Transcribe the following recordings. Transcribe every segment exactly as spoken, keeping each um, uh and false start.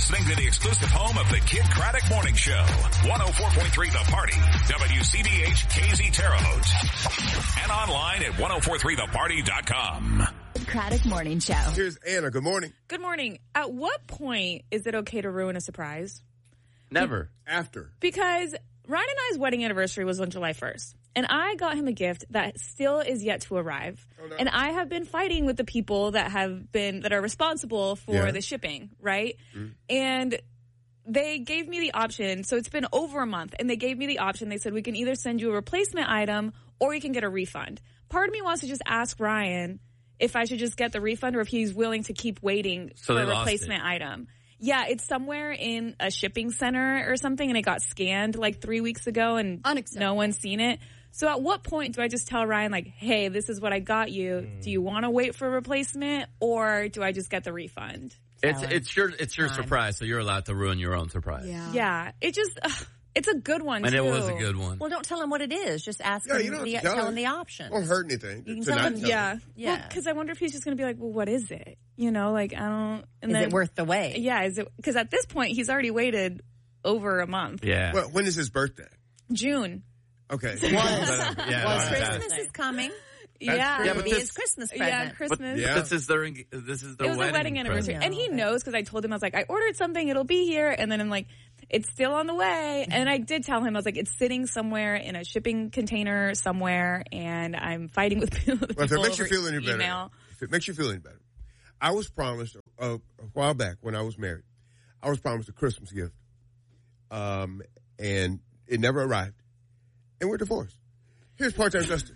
listening to the exclusive home of the Kid Craddock Morning Show. one oh four point three The Party. W C B H K Z Terre Haute. And online at ten forty-three the party dot com. Craddock Morning Show. Here's Anna. Good morning. Good morning. At what point is it okay to ruin a surprise? Never. After. Because Ryan and I's wedding anniversary was on July first. And I got him a gift that still is yet to arrive. Oh, no. And I have been fighting with the people that have been, that are responsible for yeah. the shipping, right? Mm. And they gave me the option. So it's been over a month. And they gave me the option. They said, we can either send you a replacement item or you can get a refund. Part of me wants to just ask Ryan if I should just get the refund or if he's willing to keep waiting so for a replacement item. Yeah, it's somewhere in a shipping center or something, and it got scanned like three weeks ago, and no one's seen it. So at what point do I just tell Ryan, like, hey, this is what I got you. Mm. Do you want to wait for a replacement, or do I just get the refund? It's it's your it's your Fine. surprise, so you're allowed to ruin your own surprise. Yeah, yeah. It just uh, it's a good one, and too. it was a good one. Well, don't tell him what it is. Just ask yeah, him. You don't the, tell, tell him him the option. Won't hurt anything. You can to tell not him. Tell yeah, him. yeah. Because well, I wonder if he's just going to be like, well, what is it? You know, like I don't. And is then, it worth the wait? Yeah, is it? Because at this point, he's already waited over a month. Yeah. Well, when is his birthday? June. Okay. Was, yeah, was Christmas is coming. Yeah, yeah, but maybe this, his Christmas present. Yeah, Christmas. Yeah. This is their this is their it was wedding, a wedding anniversary, present. and he knows because I told him I was like, I ordered something, it'll be here, and then I'm like, it's still on the way, and I did tell him I was like, it's sitting somewhere in a shipping container somewhere, and I'm fighting with people. Well, if it makes you feel any email. better, if it makes you feel any better, I was promised a, a while back when I was married, I was promised a Christmas gift, um, and it never arrived, and we're divorced. Here's part-time Justin.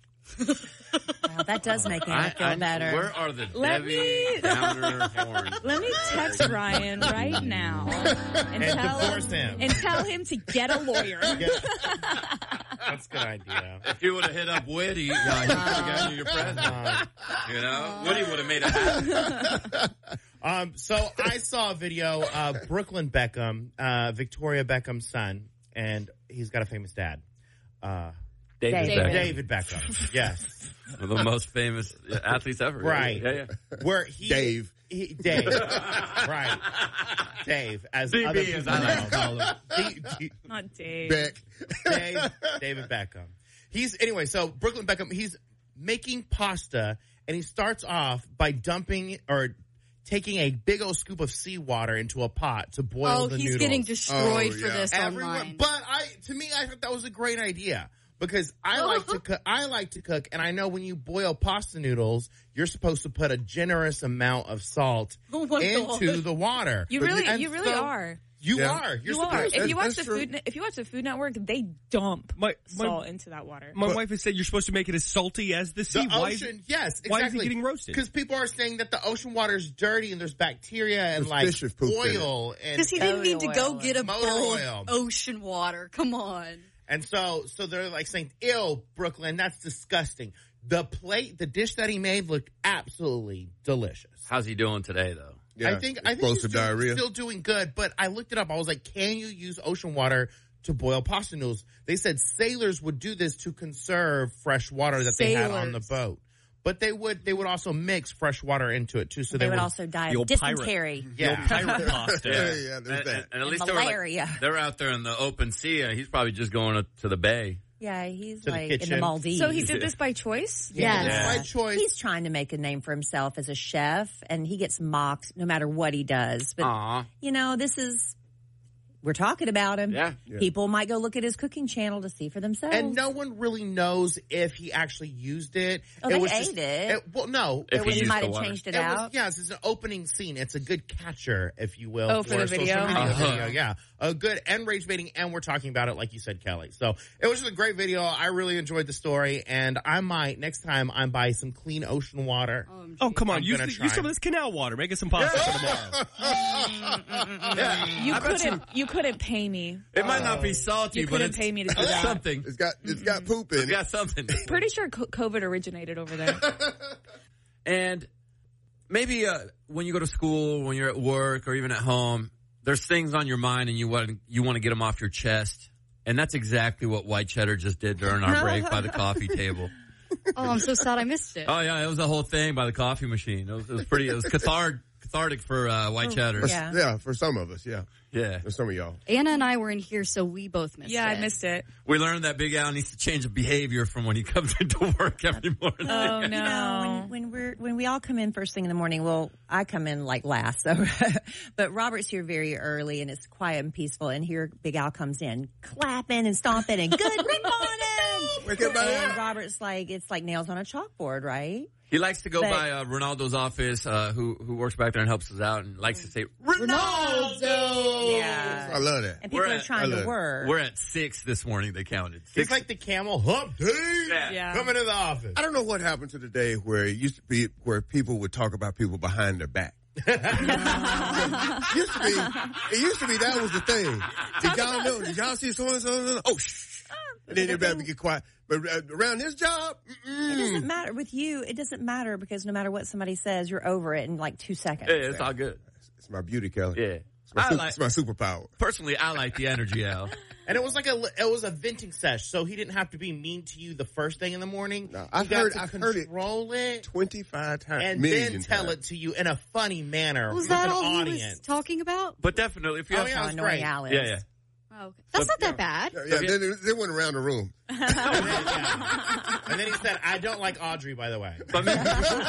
Wow, that does make me I, feel I, better. Where are the let Debbie me, Downer horns? Let me text Ryan right now and, and tell divorce him, him and tell him to get a lawyer. Get, that's a good idea. If you would have hit up Woody, yeah, he would have gotten you your present. Uh, you know, Woody would have made it happen. Um, so I saw a video of Brooklyn Beckham, uh, Victoria Beckham's son, and he's got a famous dad. Uh, David, David. Beckham. David Beckham, yes. One of the most famous athletes ever. Right. Yeah, yeah. Where he, Dave. He, Dave. Right. Dave. As D B other as people I like to know. call him. D- D- Not Dave. Beck. Dave. David Beckham. He's, anyway, so Brooklyn Beckham, he's making pasta, and he starts off by dumping or taking a big old scoop of seawater into a pot to boil oh, the he's noodles. getting destroyed Oh, for yeah. this Everyone, online. but I, to me, I thought that was a great idea because I like to cook. I like to cook, and I know when you boil pasta noodles, you're supposed to put a generous amount of salt Oh my into God. the water. You But really, and you really so are. You Yeah. are. You're You supposed are. to. If you watch that's the true. food, if you watch the Food Network, they dump My- my- salt into that water. My But- wife has said you're supposed to make it as salty as the sea. The why ocean, yes, exactly. Why is it getting roasted? Because people are saying that the ocean water is dirty and there's bacteria and There's like fish have pooped in it. oil and Because he didn't need to Motor go oil. get a Motor bowl oil. of ocean water. Come on. And so, so they're like saying, "Ew, Brooklyn, that's disgusting." The plate, the dish that he made looked absolutely delicious. How's he doing today, though? Yeah, I think I think he's explosive doing, diarrhea. still doing good. But I looked it up. I was like, "Can you use ocean water to boil pasta noodles?" They said sailors would do this to conserve fresh water that they had on the Sailors. boat. But they would they would also mix fresh water into it too. So They, they, would also die You'll of dysentery. yeah. pirate pasta. Yeah, yeah, there's And, that. and, and at least And they were, malaria. like, they're out there in the open sea. And he's probably just going to the bay. Yeah, he's To the like in the kitchen. Maldives. So he did this by choice? Yes. Yeah. By choice. He's trying to make a name for himself as a chef, and he gets mocked no matter what he does. But, Aw. you know, this is, we're talking about him. Yeah. Yeah. People might go look at his cooking channel to see for themselves. And no one really knows if he actually used it. Oh, it they was ate just, it. Well, no. If it he was, he used might the have water. changed it, it out. was, yes, it's an opening scene. It's a good catcher, if you will. Oh, for the a social video? media Uh-huh. video. Yeah. A good and rage baiting, and we're talking about it like you said, Kelly. So it was just a great video. I really enjoyed the story, and I might, next time, I'm buy some clean ocean water. Oh, Oh, come on. I'm Use, gonna the, try. use some of this canal water. Make us some pasta for tomorrow. You couldn't. You couldn't pay me. It might not be salty, You but couldn't it's, pay me to do it's that. something. It's got it's got poop in It's it. got something. Pretty sure co- COVID originated over there. And maybe uh, when you go to school, when you're at work, or even at home, there's things on your mind and you want you want to get them off your chest. And that's exactly what White Cheddar just did during our break by the coffee table. Oh, I'm so sad I missed it. Oh yeah, it was the whole thing by the coffee machine. It was, it was pretty. It was cathar- cathartic for uh, white cheddar. For- Yeah. yeah, for some of us, yeah. Yeah. For some of y'all. Anna and I were in here, so we both missed Yeah, it. I missed it. We learned that Big Al needs to change of behavior from when he comes into work every morning. Oh, no. You know, when, when we're when we all come in first thing in the morning, well, I come in like last, so but Robert's here very early and it's quiet and peaceful, and here Big Al comes in clapping and stomping and good morning. Wake everybody And up. Robert's like it's like nails on a chalkboard, right? He likes to go But- by uh, Ronaldo's office, uh, who who works back there and helps us out, and likes to say Ronaldo. Yeah. I love that. And people We're are at- trying I love to it. work. We're at six this morning. They counted. He's Six. like the camel hump day. Yeah. Yeah. Coming to the office. I don't know what happened to the day where it used to be where people would talk about people behind their back. used to be, it used to be that was the thing. Did y'all know? Did y'all see so and so? Oh, shh. And then everybody would get quiet. But uh, around this job, It mm-mm. doesn't matter with you. It doesn't matter because no matter what somebody says, you're over it in like two seconds. Yeah, it's all good. It's my beauty, Kelly. Yeah. It's my, I super, like- it's my superpower. Personally, I like the energy, Al. And it was like a it was a venting sesh, so he didn't have to be mean to you the first thing in the morning. No, He I've got heard- to I've heard it control it, twenty-five times. and million then tell times. it to you in a funny manner Was with that an all he audience. was talking about? But definitely, if you Oh, have yeah, it was Annoying great. Alex. yeah, yeah. Oh, okay. That's So- not that bad. Yeah, yeah, they, they went around the room. and, then, yeah. And then he said, "I don't like Audrey, by the way." But me-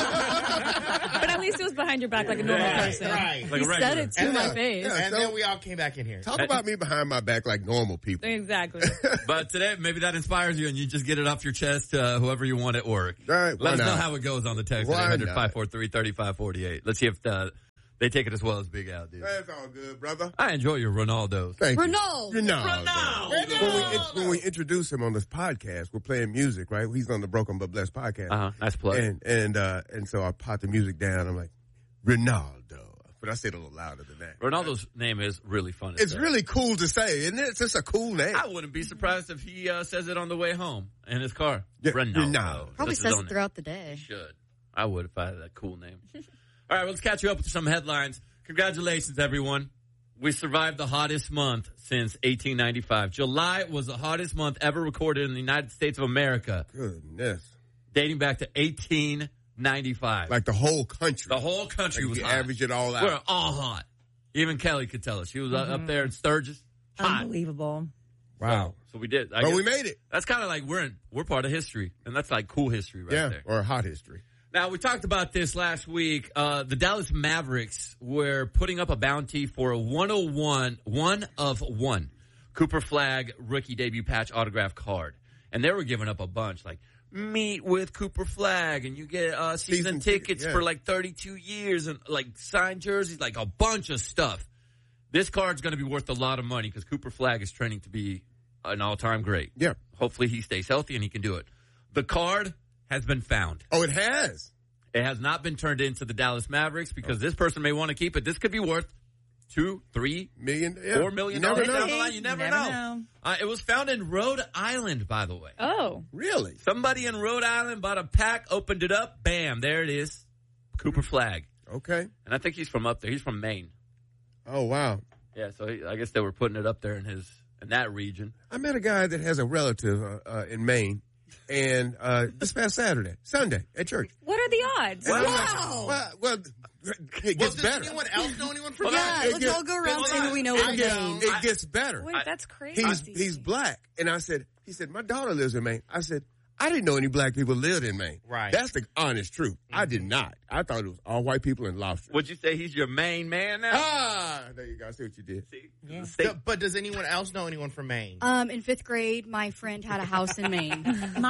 But at least it was behind your back like a normal Yeah. person. Right. like He a said regular. it to And my then- face. yeah. And so- then we all came back in here. Talk about me behind my back like normal people. Exactly. But today, maybe that inspires you, and you just get it off your chest to uh, whoever you want at work. All right, why Let us know not? how it goes on the text Why at eight hundred, not? five four three, three five four eight. Let's see if uh, they take it as well as Big Al did. That's all good, brother. I enjoy your Ronaldos. Thank Ronaldo. you. Ronaldo. Ronaldo. When we, in- when we introduce him on this podcast, we're playing music, right? He's on the Broken But Blessed podcast. Uh huh. Nice play. And and uh, and so I pot the music down. I'm like, Ronaldo. But I said it a little louder than that. Ronaldo's name is really fun. to It's say. really cool to say, isn't it? It's just a cool name. I wouldn't be surprised if he uh, says it on the way home in his car. Yeah, Ronaldo. Ronaldo. Probably That's his says own it name. throughout the day. Should. I would if I had that cool name. All right, let's catch you up with some headlines. Congratulations, everyone. We survived the hottest month since eighteen ninety-five. July was the hottest month ever recorded in the United States of America, Goodness. dating back to eighteen ninety-five. Like the whole country. The whole country Like was you hot. average it all out. We're all hot. Even Kelly could tell us. She was uh up there in Sturgis. Hot. Unbelievable. Wow. So we did. I But guess we made it. That's kind of like we're in, we're part of history, and that's like cool history right Yeah. there. Or hot history. Now, we talked about this last week. Uh, the Dallas Mavericks were putting up a bounty for a one oh one, one of one Cooper Flag rookie debut patch autograph card. And they were giving up a bunch, like, meet with Cooper Flag, and you get uh, season, Season tickets ticket, yeah. for like thirty-two years, and like signed jerseys, like a bunch of stuff. This card's going to be worth a lot of money because Cooper Flag is trending to be an all-time great. Yeah. Hopefully he stays healthy and he can do it. The card has been found. Oh, it has. It has not been turned into the Dallas Mavericks because this person may want to keep it. This could be worth two, three, Million. Yeah. four million You never dollars know. down the line. You never, Never know. know. Uh, it was found in Rhode Island, by the way. Oh. Really? Somebody in Rhode Island bought a pack, opened it up, bam, there it is. Cooper Flag. Okay. And I think he's from up there. He's from Maine. Oh, wow. Yeah, so he, I guess they were putting it up there in his in that region. I met a guy that has a relative uh, uh, in Maine, and uh, this past Saturday, Sunday, at church. What are the odds? Well, Wow. Well, well, it Well, gets does better. anyone else know anyone from Well, Yeah, it let's gets- all go around Hold saying on. who we know It from gets, Maine. it gets better. Wait, that's crazy. He's he's black, and I said, he said, my daughter lives in Maine. I said, I didn't know any black people lived in Maine. Right. That's the honest truth. I did not. I thought it was all white people and lobsters. Would you say he's your main man now? Ah, there you go. I see what you did. See? Yeah. The state- So- but does anyone else know anyone from Maine? Um, in fifth grade, my friend had a house in Maine.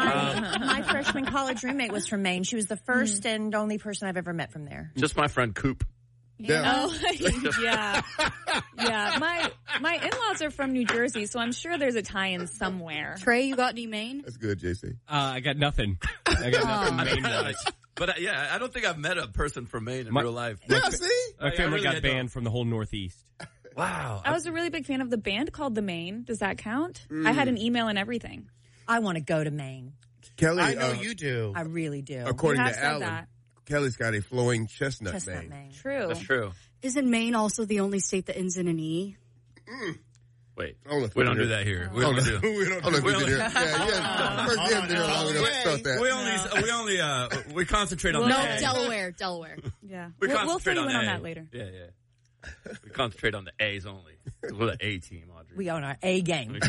My my freshman college roommate was from Maine. She was the first and only person I've ever met from there. Just my friend Coop. Yeah. Oh, yeah. Yeah. My my in-laws are from New Jersey, so I'm sure there's a tie-in somewhere. Trey, you got any Maine? That's good, J C. Uh, I got nothing. I got nothing I Maine kinda wise. like- but uh, yeah, I don't think I've met a person from Maine in My- real life. Yeah, see? My I family really got had banned from the whole Northeast. Wow. I was a really big fan of the band called The Maine. Does that count? I had an email and everything. I want to go to Maine. Kelly, I know uh, you do. I really do. according You have to said Alan, that. Kelly's got a flowing chestnut, Chestnut name. Maine. True. That's true. Isn't Maine also the only state that ends in an E? Wait, I don't know if we we don't can do do that here. We I don't don't do know. it. We don't know if we can do it. Yeah, yeah. First, you haven't been here long enough to start that. We only, we only, uh, we concentrate on No, the A. Delaware, Delaware. Yeah. We we'll, we'll concentrate fill you on in on A. that later. Yeah, yeah. We concentrate on the A's only. We're the A team, Audrey. We own our A game.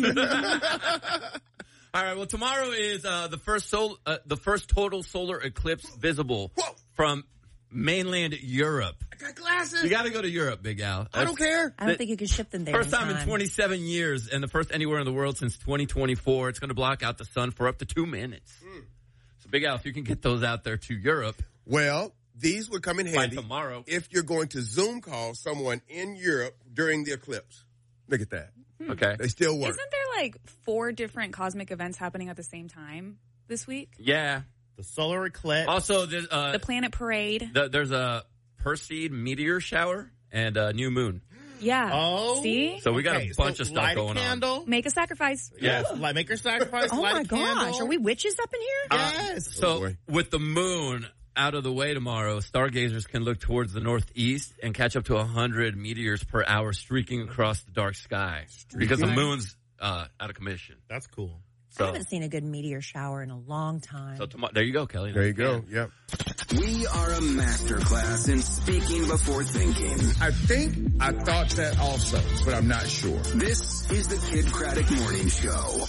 All right. Well, tomorrow is uh, the first sol- uh, the first total solar eclipse visible Whoa. from mainland Europe. I got glasses. You got to go to Europe, Big Al. I don't care. I don't think you can ship them there. First in time in twenty-seven years, and the first anywhere in the world since twenty twenty-four. It's going to block out the sun for up to two minutes. Mm. So, Big Al, if you can get those out there to Europe, Well, these would come in by handy tomorrow. if you're going to Zoom call someone in Europe during the eclipse. Look at that. Okay. They still work. Isn't there like four different cosmic events happening at the same time this week? Yeah. The solar eclipse. Also, there's, uh, The planet parade. the, there's a Perseid meteor shower and a new moon. Yeah. Oh. See? So we got Okay, a bunch so of stuff light going a candle. Make a sacrifice. Yeah. Like, make her sacrifice. Oh light my a candle. gosh, are we witches up in here? Yes. So Oh, boy. with the moon out of the way tomorrow, stargazers can look towards the northeast and catch up to one hundred meteors per hour streaking across the dark sky because the moon's uh, out of commission. That's cool. I So, haven't seen a good meteor shower in a long time. so tomorrow, there you go, Kelly. There you go. Yep. We are a masterclass in speaking before thinking. I think I thought that also, but I'm not sure. This is the Kid Craddock Morning Show.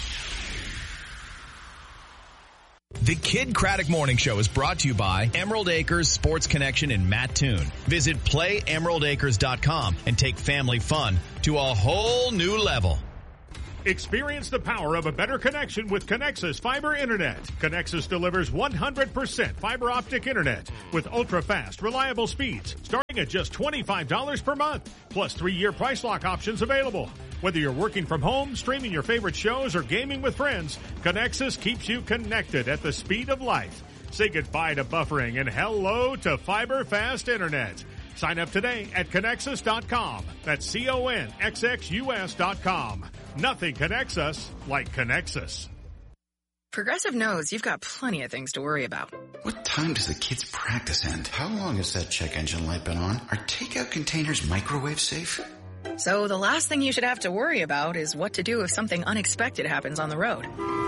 The Kid Craddock Morning Show is brought to you by Emerald Acres Sports Connection in Mattoon. Visit play emerald acres dot com and take family fun to a whole new level. Experience the power of a better connection with Connexus Fiber Internet. Connexus delivers one hundred percent fiber optic internet with ultra-fast, reliable speeds starting at just twenty-five dollars per month, plus three-year price lock options available. Whether you're working from home, streaming your favorite shows, or gaming with friends, Connexus keeps you connected at the speed of light. Say goodbye to buffering and hello to fiber fast internet. Sign up today at Connexus dot com. That's C O N X X U S dot com. Nothing connects us like Connexus. Progressive knows you've got plenty of things to worry about. What time does the kids' practice end? How long has that check engine light been on? Are takeout containers microwave safe? So the last thing you should have to worry about is what to do if something unexpected happens on the road.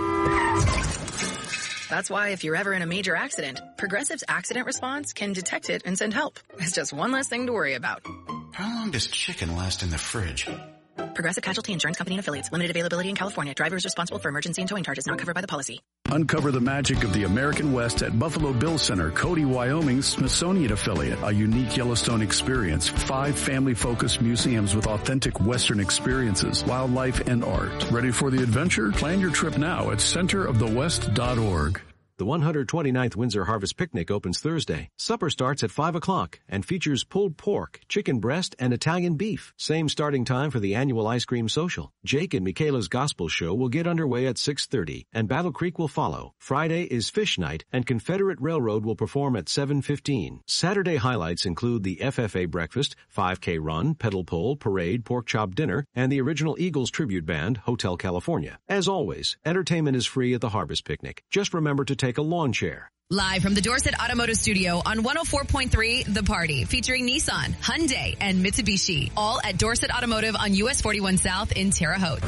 That's why if you're ever in a major accident, Progressive's accident response can detect it and send help. It's just one less thing to worry about. How long does chicken last in the fridge? Progressive Casualty Insurance Company and Affiliates. Limited availability in California. Driver is responsible for emergency and towing charges not covered by the policy. Uncover the magic of the American West at Buffalo Bill Center, Cody, Wyoming's Smithsonian affiliate. A unique Yellowstone experience. Five family-focused museums with authentic Western experiences, wildlife, and art. Ready for the adventure? Plan your trip now at center of the west dot org. The one hundred twenty-ninth Windsor Harvest Picnic opens Thursday. Supper starts at five o'clock and features pulled pork, chicken breast, and Italian beef. Same starting time for the annual ice cream social. Jake and Michaela's Gospel Show will get underway at six thirty, and Battle Creek will follow. Friday is Fish Night, and Confederate Railroad will perform at seven fifteen. Saturday highlights include the F F A breakfast, five K run, pedal pull, parade, pork chop dinner, and the original Eagles tribute band, Hotel California. As always, entertainment is free at the Harvest Picnic. Just remember to take a lawn chair. Live from the Dorset Automotive Studio on one oh four point three The Party, featuring Nissan, Hyundai, and Mitsubishi. All at Dorset Automotive on U S forty-one South in Terre Haute.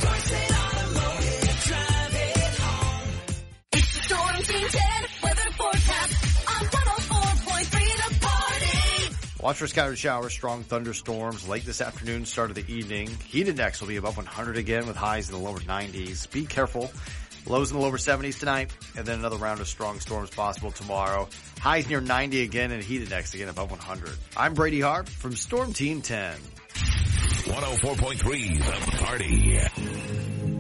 It's the Storm Team ten weather forecast on one oh four point three The Party. Watch for scattered showers, strong thunderstorms late this afternoon, start of the evening. Heat index will be above one hundred again with highs in the lower nineties. Be careful. Lows in the lower seventies tonight, and then another round of strong storms possible tomorrow. Highs near ninety again, and heat index again above one hundred. I'm Brady Hart from Storm Team ten. one oh four point three The Party.